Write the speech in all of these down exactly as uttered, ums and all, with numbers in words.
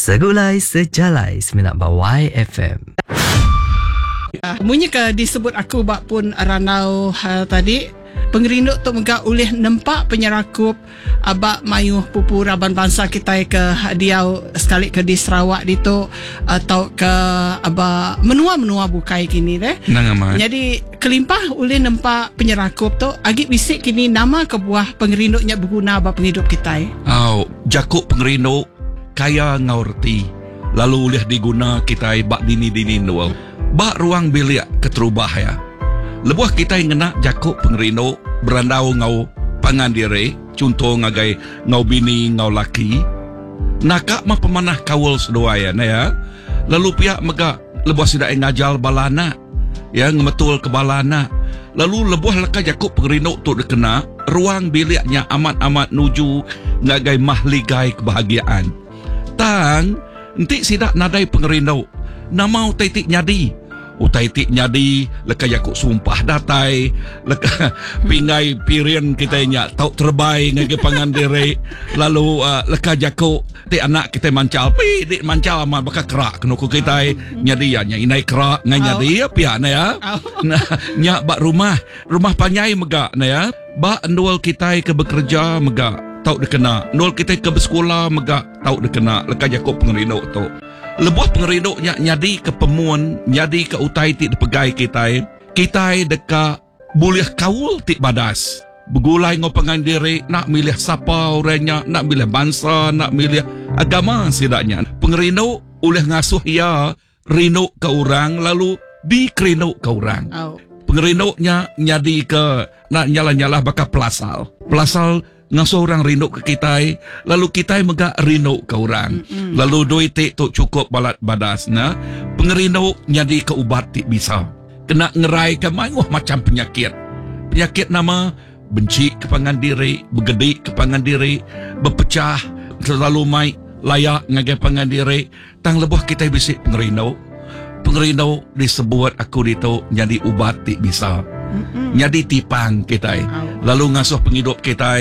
Segulai Sejalai sembilan Y F M. Uh, Munyi ke disebut aku bak pun ranau uh, tadi pengerinduk tu megak oleh nempak penyerakup abak mayuh pupu raban bangsa kita ke diau sekali ke di Sarawak dito atau ke aba menua-menua bukai kini deh. Jadi kelimpah oleh nempak penyerakup tu agi bisik kini nama kebuah pengerinduknya berguna abak penghidup kita. Oh, jakuk pengerinduk kaya ngaurti lalu oleh diguna kita bak dini-dini nual. Bak ruang bilik keterubah ya. Lebuh kita yang ngena jakuk pengerinduk berandau ngau pangandire, contoh ngagai ngau bini ngau laki. Nakak mah pemanah kawul sedoayan ya. Lalu pihak megak lebuh sidak ngajal balana. Ya ngemetul ke balana. Lalu lebuh leka jakuk pengerinduk tu dekena ruang biliknya amat-amat nuju ngagai mahligai kebahagiaan. Tang nanti sidak nadai pengerinduk namau taitik nyadi. Utaitik nyadi leka yakuk sumpah datai leka pingai pirian kita nyak tau terbai ngage pangandire lalu uh, leka jakuk ti anak kita mancal pi dik mancal ama baka kerak kenuku kita nyadi ya nya inai kerak ngai nyadi ya pihak na ya nah nyak bak rumah rumah panyai megak na ya bak endul kita ke bekerja megak tau dekena endul kita ke bersekolah megak tau dekena leka jakuk pengerinduk tu. Lebuh pengerinduknya nyadi ke pemuan, nyadi ke utai ti pegai kita. Kita deka boleh kawul ti badas. Begulai ngau pengandiri, nak milih siapa orangnya, nak milih bangsa, nak milih agama sidaknya. Pengerinduk oleh ngasuh ya, rinduk ke orang, lalu dikerinduk ke orang. Oh. Pengerinduknya nyadi ke, nak nyala-nyala bakal pelasal. Pelasal ngasuh orang rinduk ke kita, lalu kita megak rinduk ke orang. Mm-mm. Lalu duit tik tu cukup balat badas na. Pengerinduk nyadi ke ubat tik bisa. Kena ngerai ke mayuh macam penyakit. Penyakit nama benci ke pangandiri, bergedik ke pangandiri, berpecah, selalu mai layak ngagai pangandiri. Tang lebuh kita bisik pengerinduk. Pengerinduk disebut aku dito nyadi ubat tik bisa. Mm-mm. Nyadi tipang kita. Lalu ngasuh penghidup kita.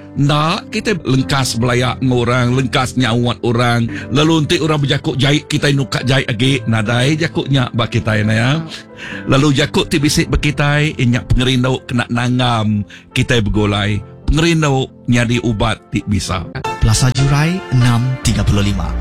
Nak kita lengkas belayak ngorang, lengkas nyawat orang. Lalu nanti orang berjakuk jahit kita nukak jahit lagi. Nadai jakuknya bak kita ya. Lalu jakuk ti bisik bak kita inyak pengerinduk kena nangam kita bergolai. Pengerinduk nyadi ubat ti bisa. Plaza Jurai enam tiga puluh lima.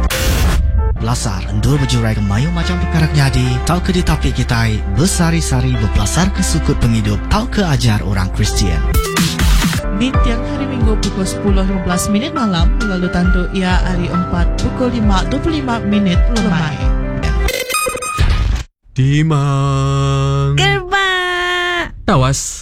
Belasar endur berjurai ke mayu macam perkara nyadi. Tau ke ditapik kita bersari-sari berpelasar ke sukut penghidup. Tau ke ajar orang Kristian. Di tiang hari Minggu pukul sepuluh lima belas minit malam, lalu tandu ia hari empat pukul lima dua puluh lima minit lemai. Timang Gerba Tawas